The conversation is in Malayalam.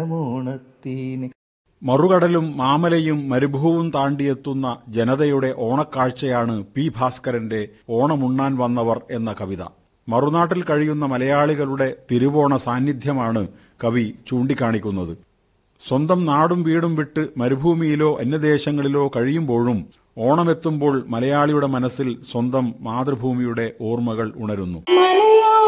ദിനമോണത്തിന്. മറുകടലും മാമലയും മരുഭൂവും താണ്ടിയെത്തുന്ന ജനതയുടെ ഓണക്കാഴ്ചയാണ് പി ഭാസ്കരന്റെ ഓണമുണ്ണാൻ വന്നവർ എന്ന കവിത. മറുനാട്ടിൽ കഴിയുന്ന മലയാളികളുടെ തിരുവോണ സാന്നിധ്യമാണ് കവി ചൂണ്ടിക്കാണിക്കുന്നത്. സ്വന്തം നാടും വീടും വിട്ട് മരുഭൂമിയിലോ അന്യദേശങ്ങളിലോ കഴിയുമ്പോഴും ഓണമെത്തുമ്പോൾ മലയാളിയുടെ മനസ്സിൽ സ്വന്തം മാതൃഭൂമിയുടെ ഓർമ്മകൾ ഉണരുന്നു.